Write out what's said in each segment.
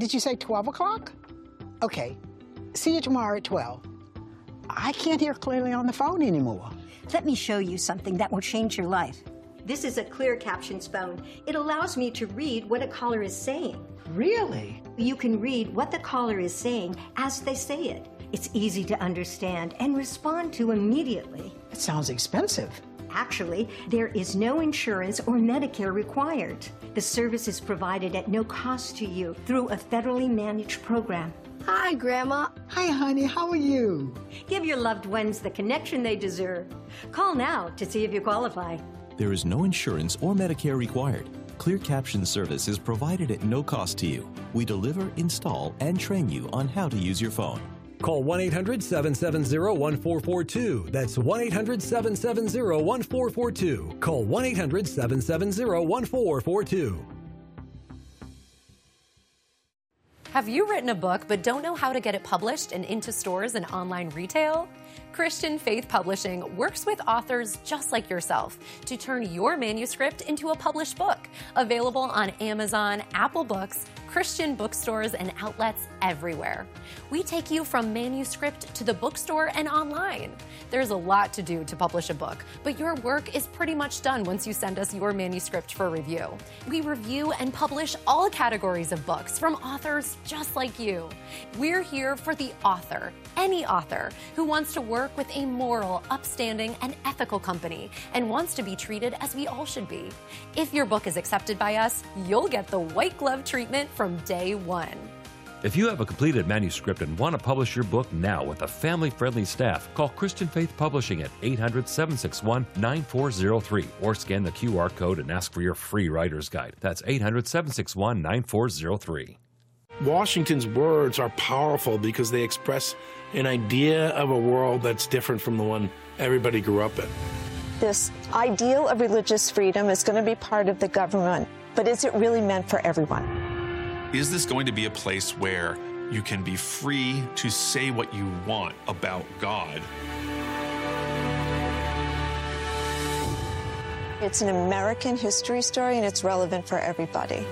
Did you say 12 o'clock? Okay. See you tomorrow at 12. I can't hear clearly on the phone anymore. Let me show you something that will change your life. This is a Clear Captions phone. It allows me to read what a caller is saying. Really? You can read what the caller is saying as they say it. It's easy to understand and respond to immediately. It sounds expensive. Actually, there is no insurance or Medicare required. The service is provided at no cost to you through a federally managed program. Hi, Grandma. Hi, honey. How are you? Give your loved ones the connection they deserve. Call now to see if you qualify. There is no insurance or Medicare required. Clear Caption service is provided at no cost to you. We deliver, install, and train you on how to use your phone. Call 1-800-770-1442. That's 1-800-770-1442. Call 1-800-770-1442. Have you written a book but don't know how to get it published and into stores and online retail? Christian Faith Publishing works with authors just like yourself to turn your manuscript into a published book, available on Amazon, Apple Books, Christian bookstores, and outlets everywhere. We take you from manuscript to the bookstore and online. There's a lot to do to publish a book, but your work is pretty much done once you send us your manuscript for review. We review and publish all categories of books from authors just like you. We're here for the author, any author, who wants to work with a moral, upstanding, and ethical company and wants to be treated as we all should be. If your book is accepted by us, you'll get the white glove treatment from day one. If you have a completed manuscript and want to publish your book now with a family-friendly staff, call Christian Faith Publishing at 800-761-9403 or scan the QR code and ask for your free writer's guide. That's 800-761-9403. Washington's words are powerful because they express an idea of a world that's different from the one everybody grew up in. This ideal of religious freedom is going to be part of the government, but is it really meant for everyone? Is this going to be a place where you can be free to say what you want about God? It's an American history story, and it's relevant for everybody.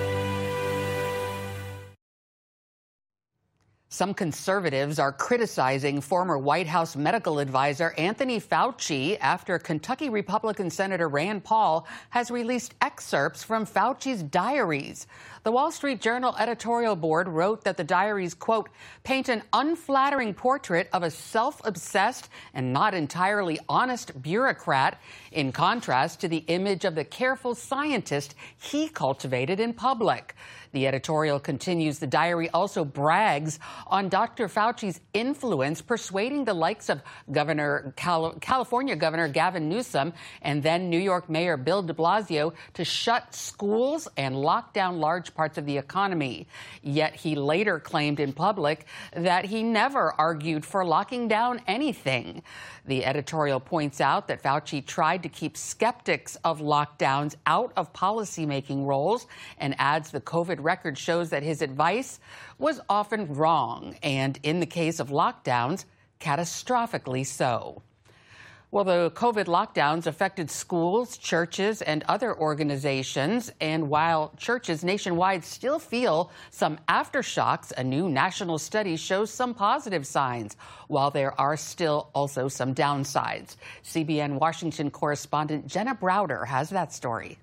Some conservatives are criticizing former White House medical advisor Anthony Fauci after Kentucky Republican Senator Rand Paul has released excerpts from Fauci's diaries. The Wall Street Journal editorial board wrote that the diaries, quote, paint an unflattering portrait of a self-obsessed and not entirely honest bureaucrat, in contrast to the image of the careful scientist he cultivated in public. The editorial continues, the diary also brags on Dr. Fauci's influence persuading the likes of California Governor Gavin Newsom and then New York Mayor Bill de Blasio to shut schools and lock down large parts of the economy. Yet he later claimed in public that he never argued for locking down anything. The editorial points out that Fauci tried to keep skeptics of lockdowns out of policymaking roles and adds the COVID record shows that his advice was often wrong and, in the case of lockdowns, catastrophically so. Well, the COVID lockdowns affected schools, churches, and other organizations. And while churches nationwide still feel some aftershocks, a new national study shows some positive signs, while there are still also some downsides. CBN Washington correspondent Jenna Browder has that story.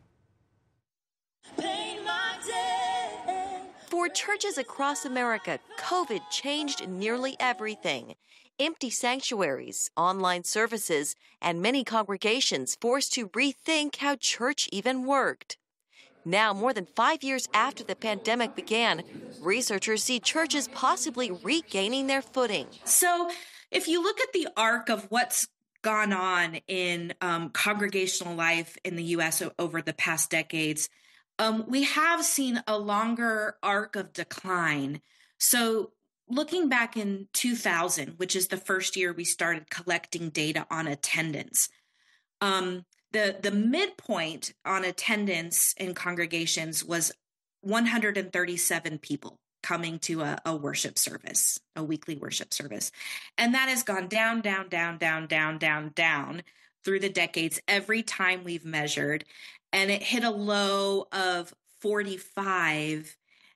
For churches across America, COVID changed nearly everything. Empty sanctuaries, online services, and many congregations forced to rethink how church even worked. Now, more than 5 years after the pandemic began, researchers see churches possibly regaining their footing. So if you look at the arc of what's gone on in congregational life in the U.S. over the past decades, we have seen a longer arc of decline. So looking back in 2000, which is the first year we started collecting data on attendance, the midpoint on attendance in congregations was 137 people coming to a worship service, a weekly worship service. And that has gone down, down, down, down, down, down, down through the decades every time we've measured. And it hit a low of 45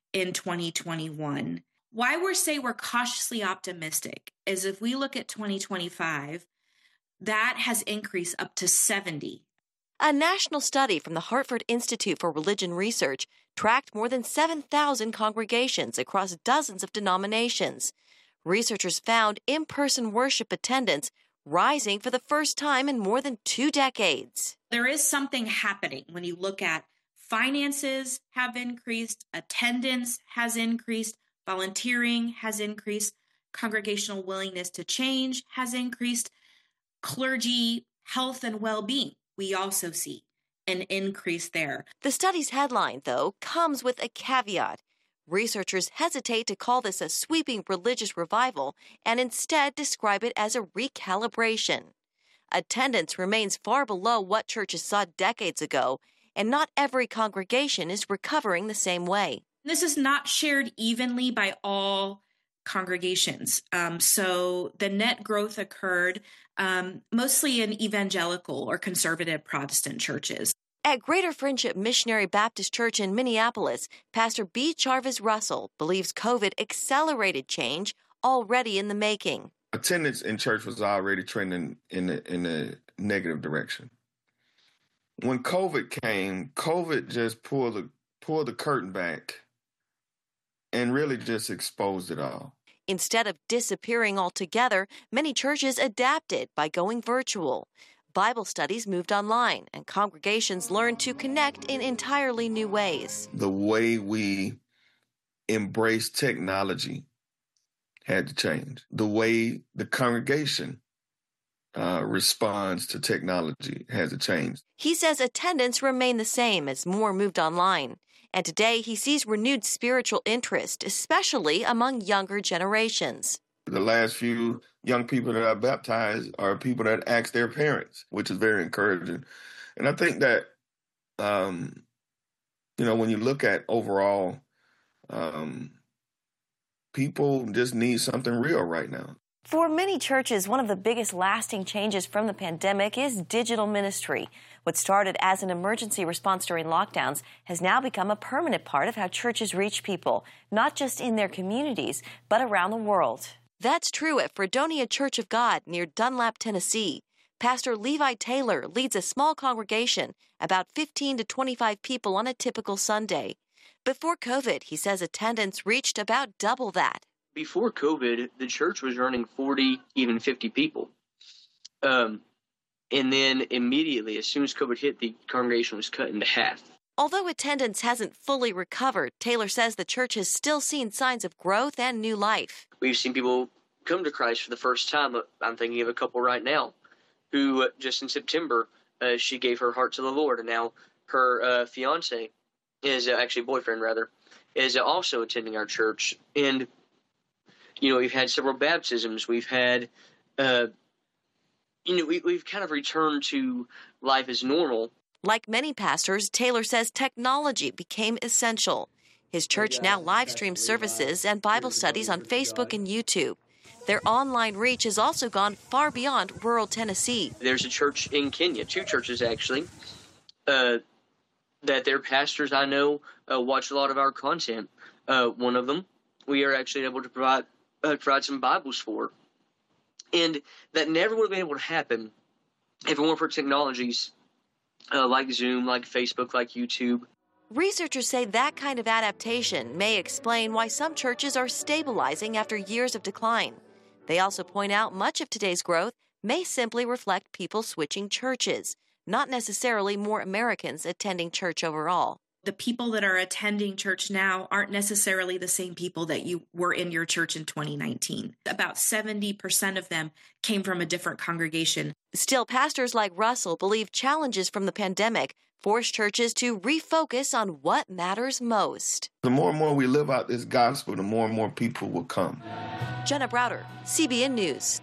in 2021. Why we're cautiously optimistic is if we look at 2025, that has increased up to 70. A national study from the Hartford Institute for Religion Research tracked more than 7,000 congregations across dozens of denominations. Researchers found in-person worship attendance rising for the first time in more than 2 decades. There is something happening when you look at finances have increased, attendance has increased, volunteering has increased, congregational willingness to change has increased, clergy health and well-being. We also see an increase there. The study's headline, though, comes with a caveat. Researchers hesitate to call this a sweeping religious revival and instead describe it as a recalibration. Attendance remains far below what churches saw decades ago, and not every congregation is recovering the same way. This is not shared evenly by all congregations. So the net growth occurred mostly in evangelical or conservative Protestant churches. At Greater Friendship Missionary Baptist Church in Minneapolis, Pastor B. Jarvis Russell believes COVID accelerated change already in the making. Attendance in church was already trending in a negative direction. When COVID came, COVID just pulled the curtain back and really just exposed it all. Instead of disappearing altogether, many churches adapted by going virtual. Bible studies moved online, and congregations learned to connect in entirely new ways. The way we embrace technology had to change. The way the congregation responds to technology has to change. He says attendance remained the same as more moved online. And today he sees renewed spiritual interest, especially among younger generations. The last few young people that I baptized are people that ask their parents, which is very encouraging. And I think that, when you look at overall, people just need something real right now. For many churches, one of the biggest lasting changes from the pandemic is digital ministry. What started as an emergency response during lockdowns has now become a permanent part of how churches reach people, not just in their communities, but around the world. That's true at Fredonia Church of God near Dunlap, Tennessee. Pastor Levi Taylor leads a small congregation, about 15 to 25 people on a typical Sunday. Before COVID, he says attendance reached about double that. Before COVID, the church was running 40, even 50 people. And then immediately, as soon as COVID hit, the congregation was cut into half. Although attendance hasn't fully recovered, Taylor says the church has still seen signs of growth and new life. We've seen people come to Christ for the first time. I'm thinking of a couple right now who just in September, she gave her heart to the Lord. And now her fiance is actually boyfriend, rather, is also attending our church. And we've had several baptisms. We've had, we've kind of returned to life as normal. Like many pastors, Taylor says technology became essential. His church now live streams services and Bible studies on Facebook and YouTube. Their online reach has also gone far beyond rural Tennessee. There's a church in Kenya, 2 churches actually, that their pastors I know watch a lot of our content. One of them we are actually able to provide some Bibles for. And that never would have been able to happen if it weren't for technologies like Zoom, like Facebook, like YouTube. Researchers say that kind of adaptation may explain why some churches are stabilizing after years of decline. They also point out much of today's growth may simply reflect people switching churches, not necessarily more Americans attending church overall. The people that are attending church now aren't necessarily the same people that you were in your church in 2019. About 70% of them came from a different congregation. Still, pastors like Russell believe challenges from the pandemic force churches to refocus on what matters most. The more and more we live out this gospel, the more and more people will come. Jenna Browder, CBN News.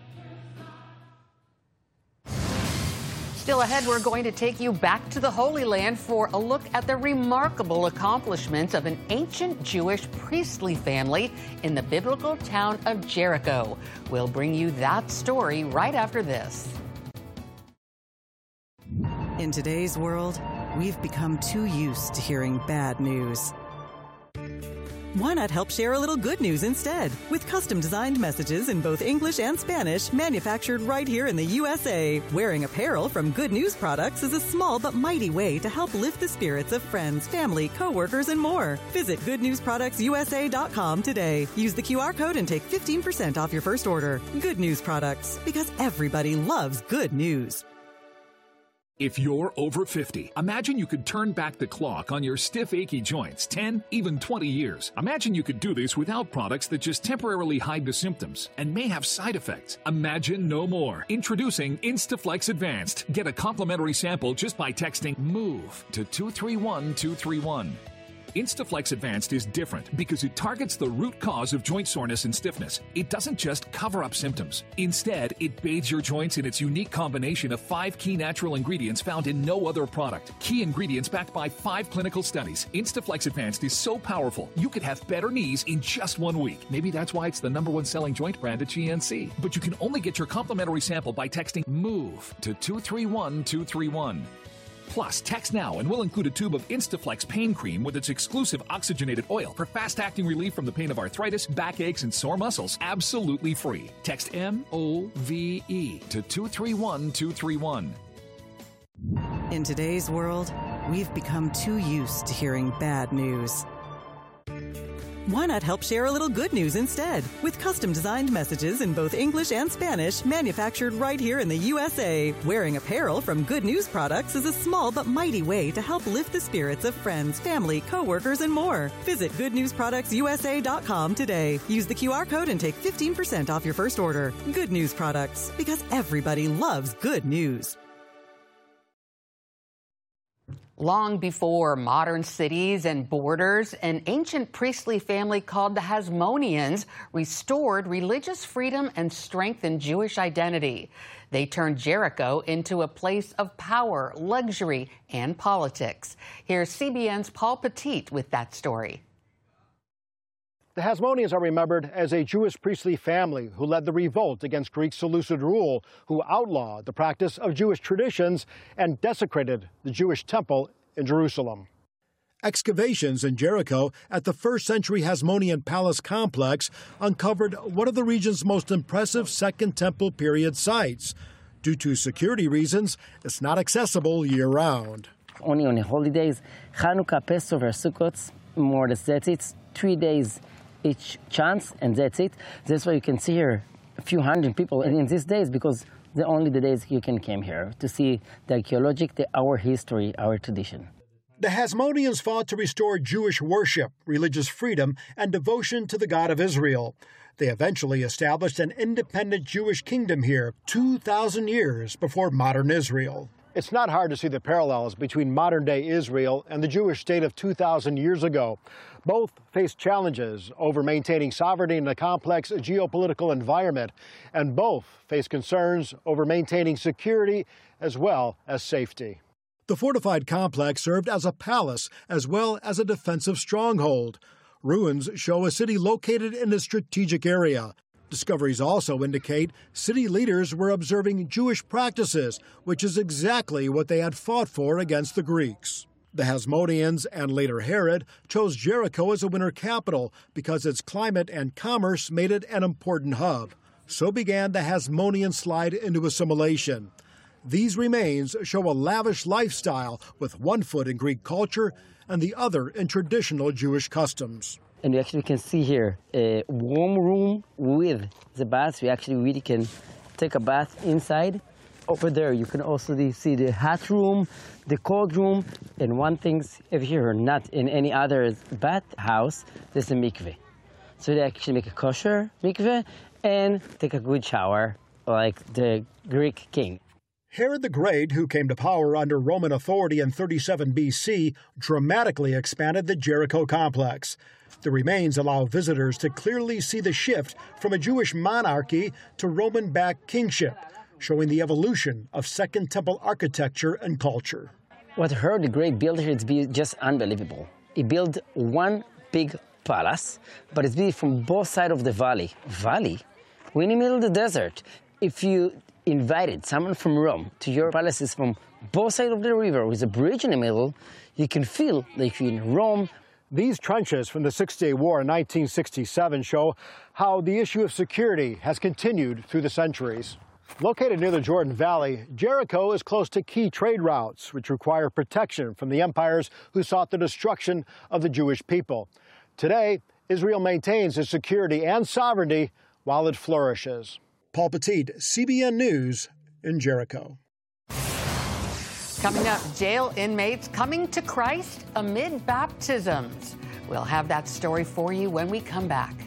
Still ahead, we're going to take you back to the Holy Land for a look at the remarkable accomplishments of an ancient Jewish priestly family in the biblical town of Jericho. We'll bring you that story right after this. In today's world, we've become too used to hearing bad news. Why not help share a little good news instead? With custom-designed messages in both English and Spanish, manufactured right here in the USA. Wearing apparel from Good News Products is a small but mighty way to help lift the spirits of friends, family, coworkers, and more. Visit goodnewsproductsusa.com today. Use the QR code and take 15% off your first order. Good News Products, because everybody loves good news. If you're over 50, imagine you could turn back the clock on your stiff, achy joints 10, even 20 years. Imagine you could do this without products that just temporarily hide the symptoms and may have side effects. Imagine no more. Introducing Instaflex Advanced. Get a complimentary sample just by texting MOVE to 231231. Instaflex Advanced is different because it targets the root cause of joint soreness and stiffness. It doesn't just cover up symptoms. Instead, it bathes your joints in its unique combination of 5 key natural ingredients found in no other product. Key ingredients backed by 5 clinical studies. Instaflex Advanced is so powerful, you could have better knees in just 1 week. Maybe that's why it's the #1 selling joint brand at GNC. But you can only get your complimentary sample by texting MOVE to 231231. Plus, text now and we'll include a tube of Instaflex pain cream with its exclusive oxygenated oil for fast-acting relief from the pain of arthritis, backaches, and sore muscles, absolutely free. Text MOVE to 231231. In today's world, we've become too used to hearing bad news. Why not help share a little good news instead? With custom-designed messages in both English and Spanish, manufactured right here in the USA. Wearing apparel from Good News Products is a small but mighty way to help lift the spirits of friends, family, coworkers, and more. Visit goodnewsproductsusa.com today. Use the QR code and take 15% off your first order. Good News Products, because everybody loves good news. Long before modern cities and borders, an ancient priestly family called the Hasmoneans restored religious freedom and strengthened Jewish identity. They turned Jericho into a place of power, luxury, and politics. Here's CBN's Paul Petit with that story. The Hasmoneans are remembered as a Jewish priestly family who led the revolt against Greek Seleucid rule, who outlawed the practice of Jewish traditions and desecrated the Jewish temple in Jerusalem. Excavations in Jericho at the first-century Hasmonean palace complex uncovered one of the region's most impressive Second Temple period sites. Due to security reasons, it's not accessible year-round. Only on the holidays, Hanukkah, Passover, Sukkot, more or less that's it, 3 days each chance, and that's it. That's why you can see here a few hundred people in these days, because they're only the days you can come here to see the archaeological, our history, our tradition. The Hasmoneans fought to restore Jewish worship, religious freedom, and devotion to the God of Israel. They eventually established an independent Jewish kingdom here 2,000 years before modern Israel. It's not hard to see the parallels between modern-day Israel and the Jewish state of 2,000 years ago. Both face challenges over maintaining sovereignty in a complex geopolitical environment, and both face concerns over maintaining security as well as safety. The fortified complex served as a palace as well as a defensive stronghold. Ruins show a city located in a strategic area. Discoveries also indicate city leaders were observing Jewish practices, which is exactly what they had fought for against the Greeks. The Hasmoneans, and later Herod, chose Jericho as a winter capital because its climate and commerce made it an important hub. So began the Hasmonean slide into assimilation. These remains show a lavish lifestyle with one foot in Greek culture and the other in traditional Jewish customs. And you actually can see here a warm room with the bath. You actually really can take a bath inside. Over there, you can also see the hot room, the cold room, and one thing over here, not in any other bath house, there's a mikveh. So they actually make a kosher mikveh and take a good shower like the Greek king. Herod the Great, who came to power under Roman authority in 37 BC, dramatically expanded the Jericho complex. The remains allow visitors to clearly see the shift from a Jewish monarchy to Roman-backed kingship, showing the evolution of Second Temple architecture and culture. What Herod the Great built here is just unbelievable. He built one big palace, but it's built from both sides of the valley. Valley? We're in the middle of the desert. If you invited someone from Rome to your palaces from both sides of the river with a bridge in the middle, you can feel like you're in Rome. These trenches from the Six-Day War in 1967 show how the issue of security has continued through the centuries. Located near the Jordan Valley, Jericho is close to key trade routes, which require protection from the empires who sought the destruction of the Jewish people. Today, Israel maintains its security and sovereignty while it flourishes. Paul Petit, CBN News in Jericho. Coming up, jail inmates coming to Christ amid baptisms. We'll have that story for you when we come back.